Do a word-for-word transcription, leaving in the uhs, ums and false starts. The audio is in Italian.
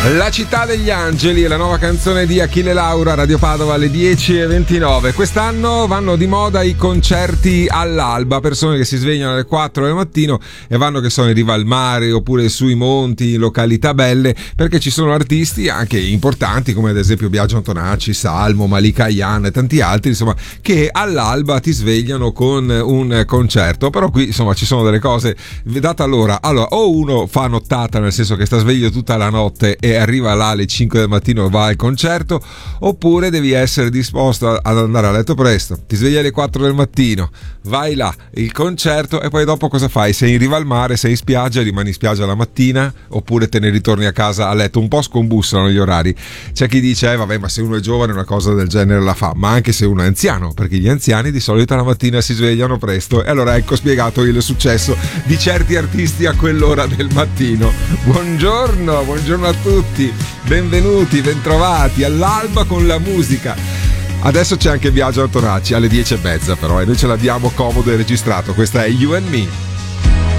La città degli angeli è la nuova canzone di Achille Laura, Radio Padova alle dieci e ventinove. Quest'anno vanno di moda i concerti all'alba, persone che si svegliano alle quattro del mattino e vanno, che sono in riva al mare oppure sui monti, in località belle, perché ci sono artisti anche importanti come ad esempio Biagio Antonacci, Salmo, Malika Ayane e tanti altri, insomma, che all'alba ti svegliano con un concerto. Però qui insomma ci sono delle cose data l'ora. Allora, o uno fa nottata, nel senso che sta sveglio tutta la notte e arriva là alle cinque del mattino, va al concerto, oppure devi essere disposto ad andare a letto presto, ti svegli alle quattro del mattino, vai là, il concerto, e poi dopo cosa fai? Sei in riva al mare, sei in spiaggia, rimani in spiaggia la mattina, oppure te ne ritorni a casa a letto. Un po' scombussolano gli orari. C'è chi dice eh vabbè, ma se uno è giovane una cosa del genere la fa, ma anche se uno è anziano, perché gli anziani di solito la mattina si svegliano presto. E allora ecco spiegato il successo di certi artisti a quell'ora del mattino. Buongiorno, buongiorno a tutti, benvenuti, bentrovati all'alba con la musica. Adesso c'è anche Biagio Antonacci alle dieci e mezza, però, e noi ce l'abbiamo comodo e registrato. Questa è You and Me.